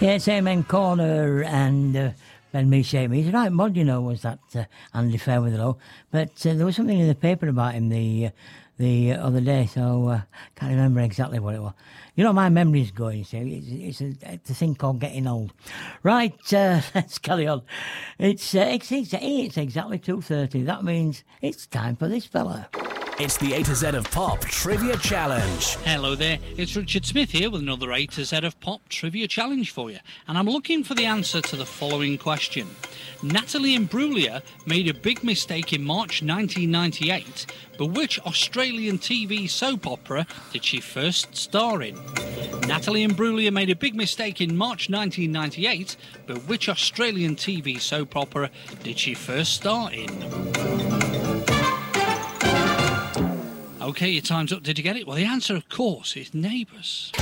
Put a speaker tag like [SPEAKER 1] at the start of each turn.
[SPEAKER 1] Yeah, it's Amen Corner and Ben Me Shake Me. He's right mod, you know, was that Andy Fairweather. But there was something in the paper about him the other day, so can't remember exactly what it was. You know, my memory's going, you see. It's a thing called getting old. Right, let's carry on. It's exactly 2:30. That means it's time for this fella.
[SPEAKER 2] It's the A to Z of Pop Trivia Challenge.
[SPEAKER 3] Hello there, it's Richard Smith here with another A to Z of Pop Trivia Challenge for you. And I'm looking for the answer to the following question. Natalie Imbruglia made a big mistake in March 1998, but which Australian TV soap opera did she first star in? Natalie Imbruglia made a big mistake in March 1998, but which Australian TV soap opera did she first star in? OK, your time's up. Did you get it? Well, the answer, of course, is Neighbours.